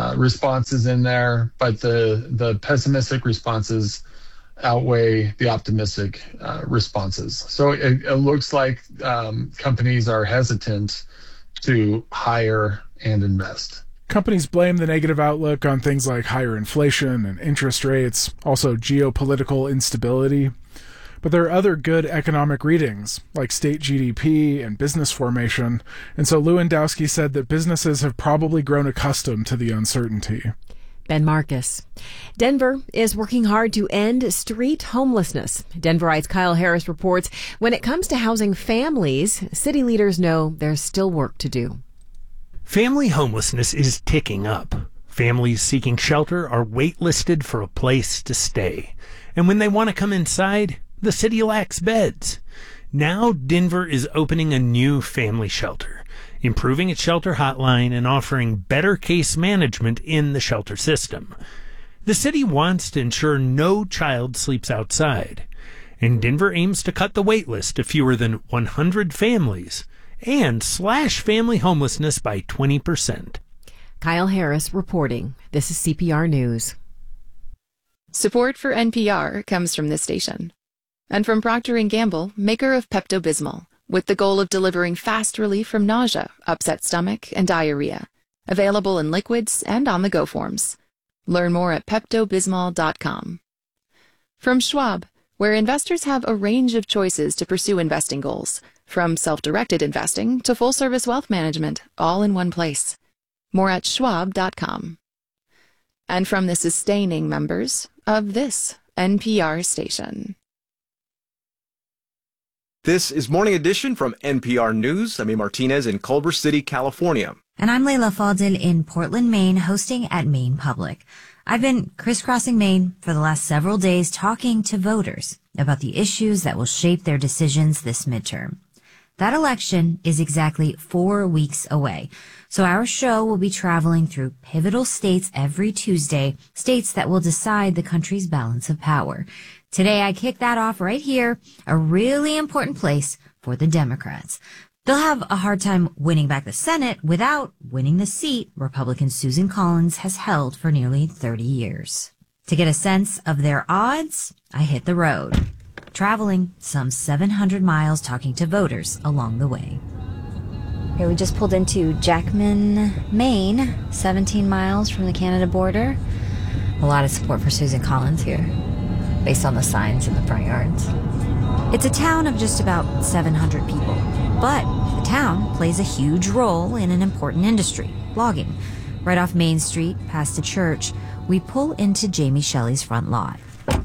responses in there, but the pessimistic responses outweigh the optimistic responses. So it looks like companies are hesitant to hire and invest. Companies blame the negative outlook on things like higher inflation and interest rates, also geopolitical instability. But there are other good economic readings, like state GDP and business formation, and so Lewandowski said that businesses have probably grown accustomed to the uncertainty. Ben Marcus. Denver is working hard to end street homelessness. Denverites Kyle Harris reports when it comes to housing families, city leaders know there's still work to do. Family homelessness is ticking up. Families seeking shelter are waitlisted for a place to stay. And when they want to come inside, the city lacks beds. Now Denver is opening a new family shelter, improving its shelter hotline and offering better case management in the shelter system. The city wants to ensure no child sleeps outside, and Denver aims to cut the wait list to fewer than 100 families and slash family homelessness by 20%. Kyle Harris reporting. This is CPR News. Support for NPR comes from this station and from Procter & Gamble, maker of Pepto-Bismol, with the goal of delivering fast relief from nausea, upset stomach, and diarrhea. Available in liquids and on-the-go forms. Learn more at PeptoBismol.com. From Schwab, where investors have a range of choices to pursue investing goals, from self-directed investing to full-service wealth management, all in one place. More at Schwab.com. And from the sustaining members of this NPR station. This is Morning Edition from NPR News. I'm A. Martinez in Culver City, California. And I'm Layla Faldil in Portland, Maine, hosting at Maine Public. I've been crisscrossing Maine for the last several days talking to voters about the issues that will shape their decisions this midterm. That election is exactly 4 weeks away. So our show will be traveling through pivotal states every Tuesday, states that will decide the country's balance of power. Today, I kick that off right here, a really important place for the Democrats. They'll have a hard time winning back the Senate without winning the seat Republican Susan Collins has held for nearly 30 years. To get a sense of their odds, I hit the road, traveling some 700 miles talking to voters along the way. Here we just pulled into Jackman, Maine, 17 miles from the Canada border. A lot of support for Susan Collins here, based on the signs in the front yards. It's a town of just about 700 people, but the town plays a huge role in an important industry, logging. Right off Main Street, past the church, we pull into Jamie Shelley's front lot.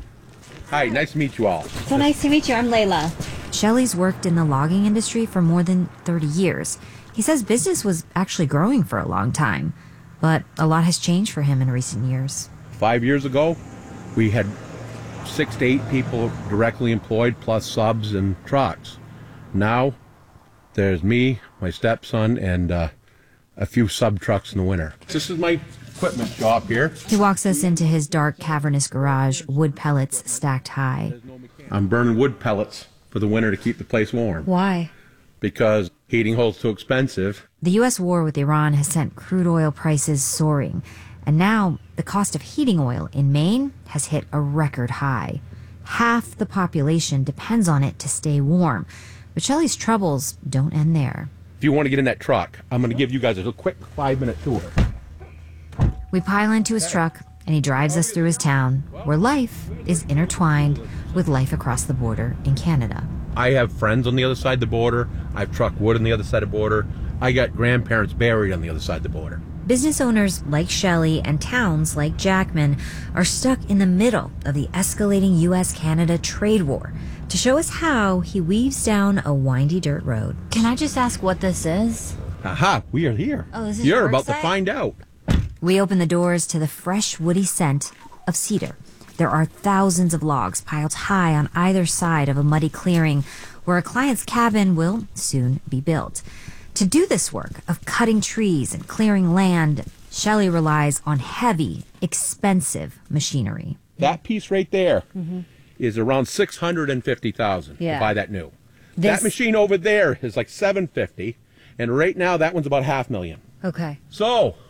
Hi, nice to meet you all. So nice to meet you. I'm Layla. Shelley's worked in the logging industry for more than 30 years. He says business was actually growing for a long time, but a lot has changed for him in recent years. 5 years ago, we had 6 to 8 people directly employed, plus subs and trucks. Now, there's me, my stepson, and a few sub trucks in the winter. This is my equipment shop here. He walks us into his dark, cavernous garage, wood pellets stacked high. I'm burning wood pellets for the winter to keep the place warm. Why? Because heating oil's too expensive. The U.S. war with Iran has sent crude oil prices soaring, and now the cost of heating oil in Maine has hit a record high. Half the population depends on it to stay warm. But Shelley's troubles don't end there. If you want to get in that truck, I'm going to give you guys a quick 5-minute tour. We pile into his truck, and he drives us through his town, where life is intertwined with life across the border in Canada. I have friends on the other side of the border. I've trucked wood on the other side of the border. I got grandparents buried on the other side of the border. Business owners like Shelley and towns like Jackman are stuck in the middle of the escalating U.S.-Canada trade war. To show us how, he weaves down a windy dirt road. Can I just ask what this is? Aha, we are here. Oh, this is You're your about site? to find out. We open the doors to the fresh, woody scent of cedar. There are thousands of logs piled high on either side of a muddy clearing where a client's cabin will soon be built. To do this work of cutting trees and clearing land, Shelley relies on heavy, expensive machinery. That piece right there is around $650,000 to buy that new. That machine over there is like $750,000, and right now that one's about $500,000. Okay. So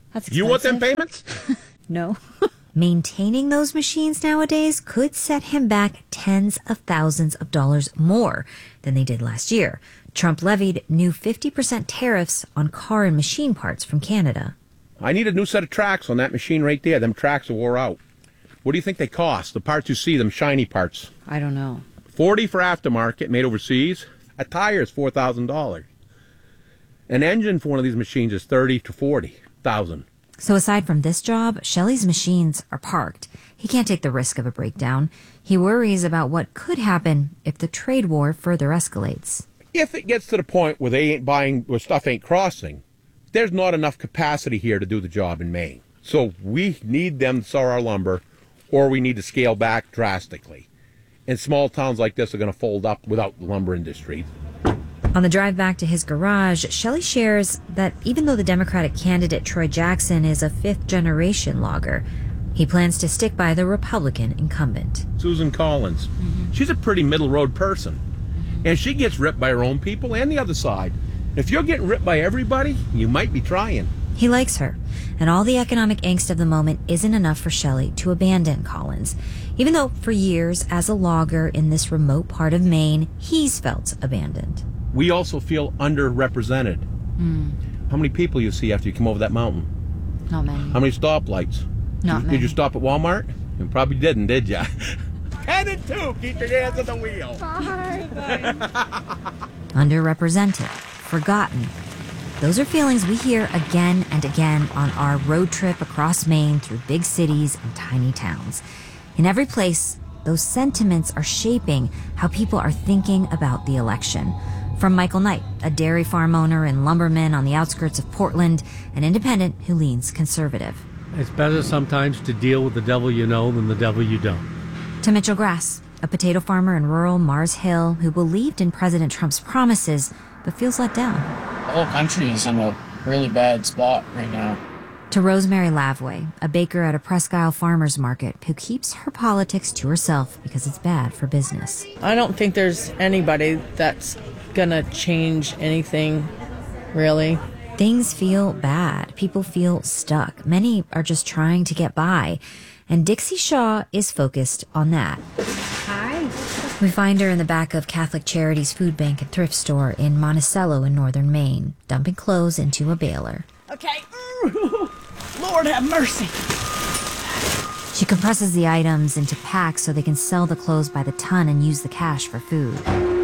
That's expensive. You want them payments? No. Maintaining those machines nowadays could set him back tens of thousands of dollars more than they did last year. Trump levied new 50% tariffs on car and machine parts from Canada. I need a new set of tracks on that machine right there. Them tracks are wore out. What do you think they cost? The parts you see, them shiny parts. I don't know. $40 for aftermarket, made overseas. A tire is $4,000. An engine for one of these machines is $30,000 to $40,000. So aside from this job, Shelley's machines are parked. He can't take the risk of a breakdown. He worries about what could happen if the trade war further escalates. If it gets to the point where they ain't buying, where stuff ain't crossing, there's not enough capacity here to do the job in Maine. So we need them to sell our lumber, or we need to scale back drastically. And small towns like this are going to fold up without the lumber industry. On the drive back to his garage, Shelley shares that even though the Democratic candidate Troy Jackson is a fifth-generation logger, he plans to stick by the Republican incumbent. Susan Collins, she's a pretty middle-road person. And she gets ripped by her own people and the other side. If you're getting ripped by everybody, you might be trying. He likes her, and all the economic angst of the moment isn't enough for Shelley to abandon Collins. Even though for years, as a logger in this remote part of Maine, he's felt abandoned. We also feel underrepresented. How many people you see after you come over that mountain? Not many. How many stoplights? Not many. Did you stop at Walmart? You probably didn't, did ya? 10 and 2, keep your hands on the wheel. Underrepresented, forgotten. Those are feelings we hear again and again on our road trip across Maine through big cities and tiny towns. In every place, those sentiments are shaping how people are thinking about the election. From Michael Knight, a dairy farm owner and lumberman on the outskirts of Portland, an independent who leans conservative. It's better sometimes to deal with the devil you know than the devil you don't. To Mitchell Grass, a potato farmer in rural Mars Hill who believed in President Trump's promises but feels let down. The whole country is in a really bad spot right now. To Rosemary Lavway, a baker at a Presque Isle farmer's market who keeps her politics to herself because it's bad for business. I don't think there's anybody that's gonna change anything, really. Things feel bad. People feel stuck. Many are just trying to get by. And Dixie Shaw is focused on that. Hi. We find her in the back of Catholic Charities Food Bank and Thrift Store in Monticello in northern Maine, dumping clothes into a baler. Okay. Lord have mercy. She compresses the items into packs so they can sell the clothes by the ton and use the cash for food.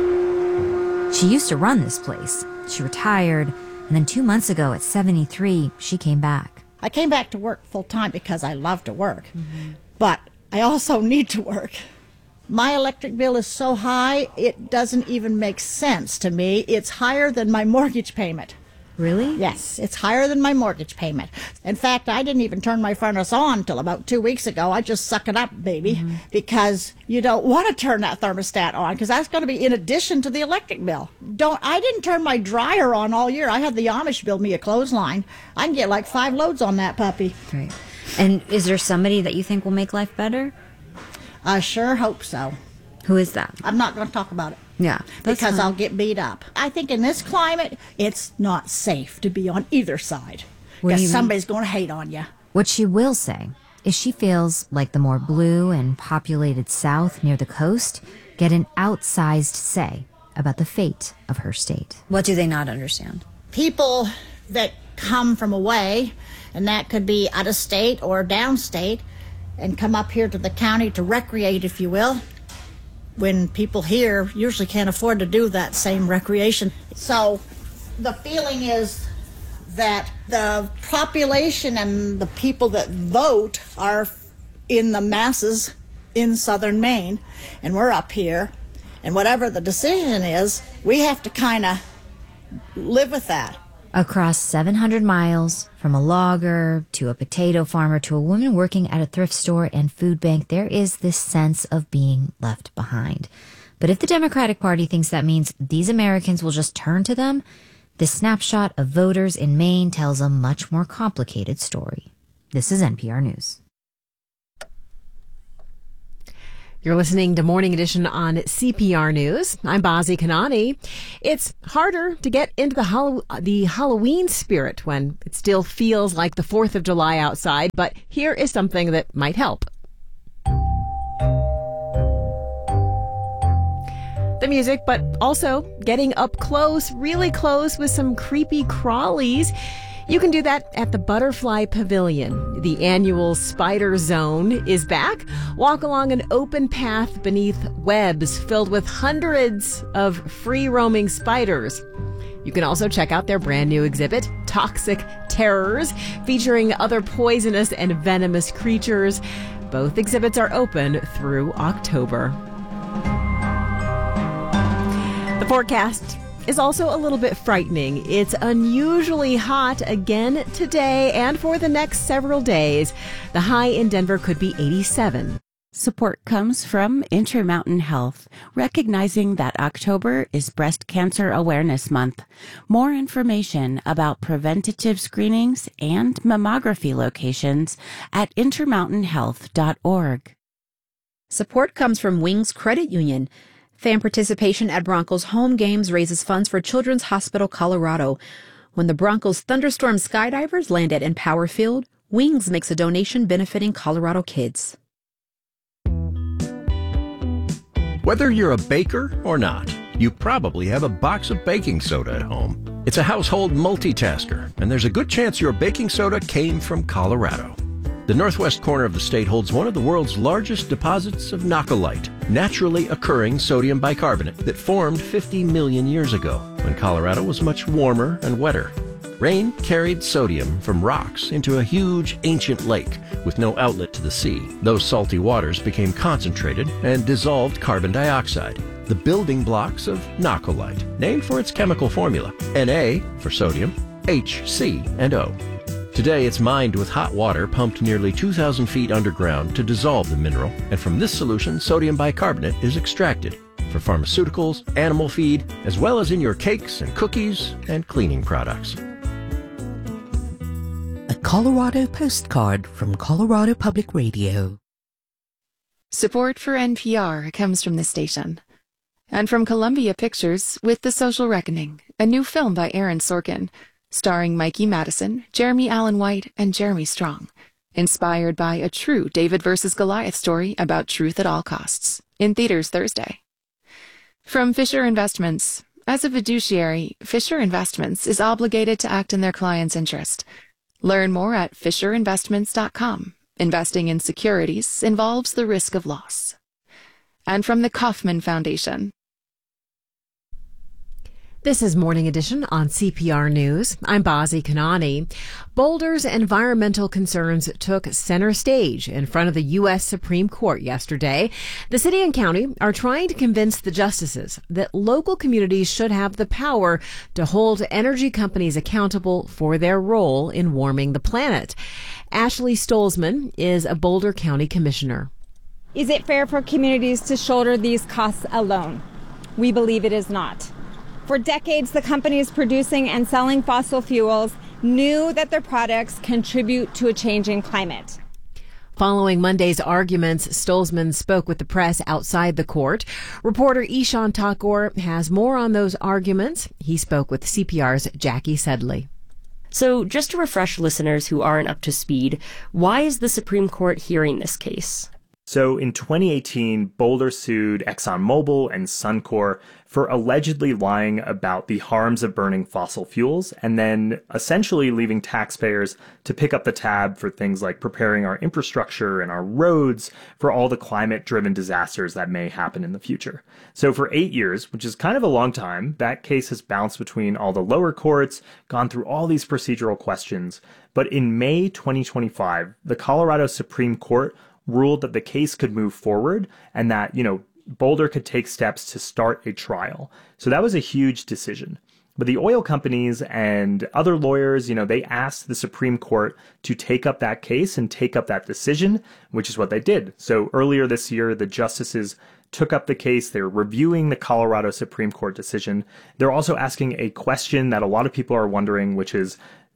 She used to run this place. She retired, and then 2 months ago at 73, she came back. I came back to work full time because I love to work, but I also need to work. My electric bill is so high, it doesn't even make sense to me. It's higher than my mortgage payment. Really? Yes, it's higher than my mortgage payment. In fact, I didn't even turn my furnace on till about 2 weeks ago. I just suck it up, baby, because you don't want to turn that thermostat on, because that's going to be in addition to the electric bill. I didn't turn my dryer on all year. I had the Amish build me a clothesline. I can get like 5 loads on that puppy. Right. And is there somebody that you think will make life better? I sure hope so. Who is that? I'm not going to talk about it. Yeah. Because I'll get beat up. I think in this climate, it's not safe to be on either side. Because somebody's going to hate on you. What she will say is she feels like the more blue and populated South near the coast get an outsized say about the fate of her state. What do they not understand? People that come from away, and that could be out of state or downstate, and come up here to the county to recreate, if you will, when people here usually can't afford to do that same recreation. So the feeling is that the population and the people that vote are in the masses in southern Maine, and we're up here, and whatever the decision is, we have to kind of live with that. Across 700 miles, from a logger to a potato farmer to a woman working at a thrift store and food bank, there is this sense of being left behind. But if the Democratic Party thinks that means these Americans will just turn to them, this snapshot of voters in Maine tells a much more complicated story. This is NPR News. You're listening to Morning Edition on CPR News. I'm Bazi Kanani. It's harder to get into the Halloween spirit when it still feels like the 4th of July outside, but here is something that might help. The music, but also getting up close, really close with some creepy crawlies. You can do that at the Butterfly Pavilion. The annual Spider Zone is back. Walk along an open path beneath webs filled with hundreds of free-roaming spiders. You can also check out their brand new exhibit, Toxic Terrors, featuring other poisonous and venomous creatures. Both exhibits are open through October. The forecast is also a little bit frightening. It's unusually hot again today and for the next several days. The high in Denver could be 87. Support comes from Intermountain Health, recognizing that October is Breast Cancer Awareness Month. More information about preventative screenings and mammography locations at intermountainhealth.org. Support comes from Wings Credit Union. Fan participation at Broncos home games raises funds for Children's Hospital Colorado. When the Broncos Thunderstorm skydivers land at Empower Field, Wings makes a donation benefiting Colorado kids. Whether you're a baker or not, you probably have a box of baking soda at home. It's a household multitasker, and there's a good chance your baking soda came from Colorado. The northwest corner of the state holds one of the world's largest deposits of noccolite, naturally occurring sodium bicarbonate that formed 50 million years ago when Colorado was much warmer and wetter. Rain carried sodium from rocks into a huge ancient lake with no outlet to the sea. Those salty waters became concentrated and dissolved carbon dioxide, the building blocks of noccolite, named for its chemical formula, Na for sodium, HC, and O. Today, it's mined with hot water pumped nearly 2,000 feet underground to dissolve the mineral, and from this solution, sodium bicarbonate is extracted for pharmaceuticals, animal feed, as well as in your cakes and cookies and cleaning products. A Colorado postcard from Colorado Public Radio. Support for NPR comes from this station. And from Columbia Pictures with The Social Reckoning, a new film by Aaron Sorkin, starring Mikey Madison, Jeremy Allen White, and Jeremy Strong. Inspired by a true David versus Goliath story about truth at all costs. In theaters Thursday. From Fisher Investments. As a fiduciary, Fisher Investments is obligated to act in their client's interest. Learn more at fisherinvestments.com. Investing in securities involves the risk of loss. And from the Kauffman Foundation. This is Morning Edition on CPR News. I'm Bazi Kanani. Boulder's environmental concerns took center stage in front of the U.S. Supreme Court yesterday. The city and county are trying to convince the justices that local communities should have the power to hold energy companies accountable for their role in warming the planet. Ashley Stolzman is a Boulder County Commissioner. Is it fair for communities to shoulder these costs alone? We believe it is not. For decades, the companies producing and selling fossil fuels knew that their products contribute to a changing climate. Following Monday's arguments, Stolzman spoke with the press outside the court. Reporter Ishan Thakur has more on those arguments. He spoke with CPR's Jackie Sedley. So just to refresh listeners who aren't up to speed, why is the Supreme Court hearing this case? So in 2018, Boulder sued ExxonMobil and Suncor for allegedly lying about the harms of burning fossil fuels and then essentially leaving taxpayers to pick up the tab for things like preparing our infrastructure and our roads for all the climate-driven disasters that may happen in the future. So for 8 years, which is kind of a long time, that case has bounced between all the lower courts, gone through all these procedural questions. But in May 2025, the Colorado Supreme Court ruled that the case could move forward and that, Boulder could take steps to start a trial. So that was a huge decision. But the oil companies and other lawyers, they asked the Supreme Court to take up that case and take up that decision, which is what they did. So earlier this year, the justices took up the case. They're reviewing the Colorado Supreme Court decision. They're also asking a question that a lot of people are wondering, which is,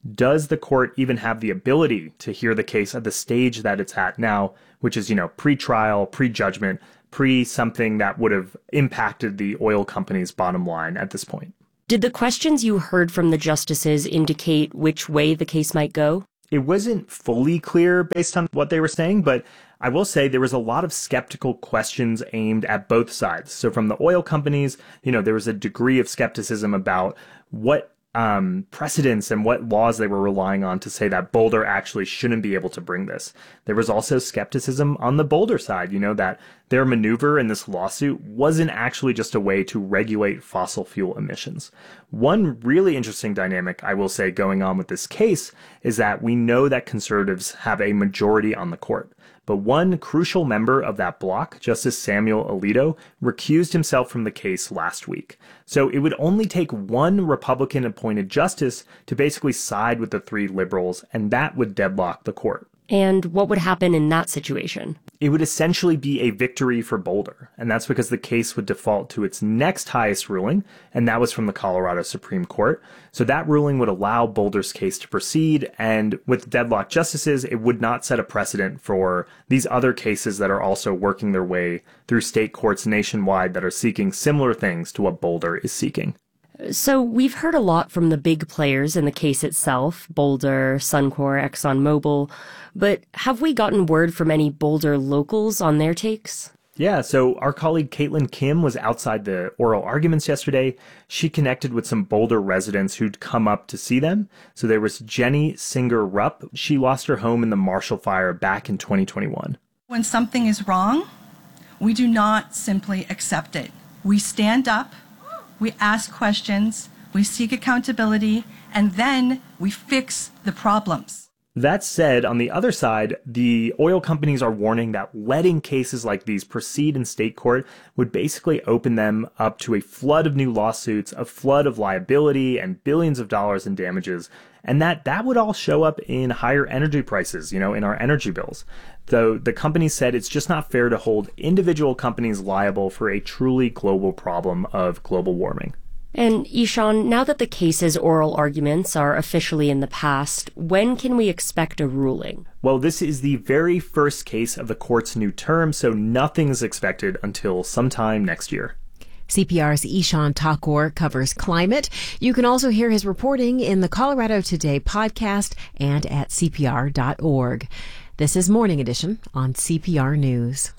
Does the court even have the ability to hear the case at the stage that it's at now, which is, pre-trial, pre-judgment, something that would have impacted the oil company's bottom line at this point? Did the questions you heard from the justices indicate which way the case might go? It wasn't fully clear based on what they were saying, but I will say there was a lot of skeptical questions aimed at both sides. So from the oil companies, there was a degree of skepticism about what precedents and what laws they were relying on to say that Boulder actually shouldn't be able to bring this. There was also skepticism on the Boulder side, that their maneuver in this lawsuit wasn't actually just a way to regulate fossil fuel emissions. One really interesting dynamic, I will say, going on with this case is that we know that conservatives have a majority on the court. But one crucial member of that bloc, Justice Samuel Alito, recused himself from the case last week. So it would only take one Republican-appointed justice to basically side with the three liberals, and that would deadlock the court. And what would happen in that situation? It would essentially be a victory for Boulder, and that's because the case would default to its next highest ruling, and that was from the Colorado Supreme Court. So that ruling would allow Boulder's case to proceed, and with deadlocked justices, it would not set a precedent for these other cases that are also working their way through state courts nationwide that are seeking similar things to what Boulder is seeking. So we've heard a lot from the big players in the case itself, Boulder, Suncor, ExxonMobil, but have we gotten word from any Boulder locals on their takes? Yeah, so our colleague Caitlin Kim was outside the oral arguments yesterday. She connected with some Boulder residents who'd come up to see them. So there was Jenny Singer-Rupp. She lost her home in the Marshall Fire back in 2021. When something is wrong, we do not simply accept it. We stand up. We ask questions, we seek accountability, and then we fix the problems. That said, on the other side, the oil companies are warning that letting cases like these proceed in state court would basically open them up to a flood of new lawsuits, a flood of liability, and billions of dollars in damages, and that would all show up in higher energy prices, in our energy bills. Though the company said it's just not fair to hold individual companies liable for a truly global problem of global warming. And Ishan, now that the case's oral arguments are officially in the past, when can we expect a ruling? Well, this is the very first case of the court's new term, so nothing is expected until sometime next year. CPR's Ishan Thakur covers climate. You can also hear his reporting in the Colorado Today podcast and at CPR.org. This is Morning Edition on CPR News.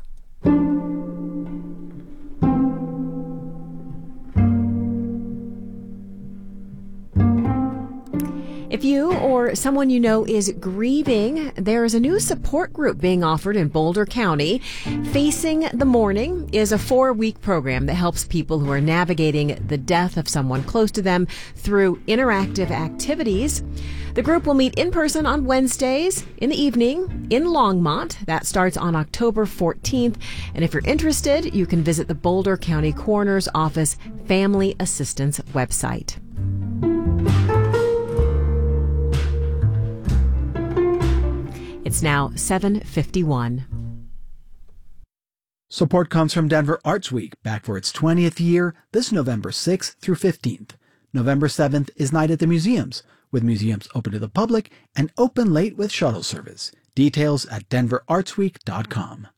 If you or someone you know is grieving, there is a new support group being offered in Boulder County. Facing the Mourning is a 4-week program that helps people who are navigating the death of someone close to them through interactive activities. The group will meet in person on Wednesdays in the evening in Longmont. That starts on October 14th. And if you're interested, you can visit the Boulder County Coroner's Office Family Assistance website. It's now 7:51. Support comes from Denver Arts Week, back for its 20th year this November 6th through 15th. November 7th is Night at the Museums, with museums open to the public and open late with shuttle service. Details at denverartsweek.com.